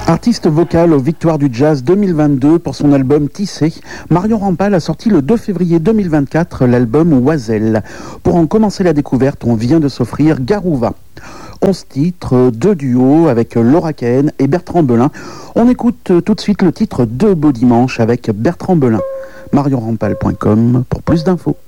Artiste vocal aux Victoires du Jazz 2022 pour son album Tissé, Marion Rampal a sorti le 2 février 2024 l'album Oiselle. Pour en commencer la découverte, on vient de s'offrir Garouva. 11 titres, 2 duos avec Laura Cahen et Bertrand Belin. On écoute tout de suite le titre Deux beaux dimanches avec Bertrand Belin. marionrampal.com pour plus d'infos.